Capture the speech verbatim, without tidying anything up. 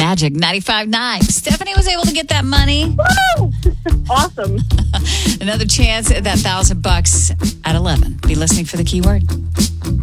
Magic ninety-five point nine. Stephanie was able to get that money. Woo! Awesome. Another chance at that thousand bucks at eleven. Be listening for the keyword.